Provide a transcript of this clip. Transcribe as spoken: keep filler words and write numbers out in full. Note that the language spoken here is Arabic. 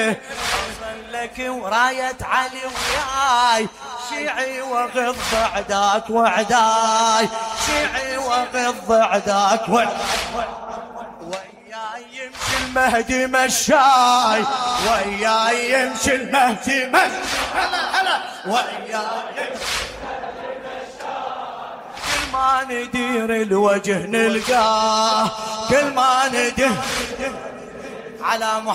لك وراية علي وياي شيعي وغض عداك وعداي شيعي وغض عداك وياي يمشي المهدي مشاي وياي يمشي المهدي مشاي هلا هلا وياي كل ما ندير الوجه نلقاه كل ما ندير على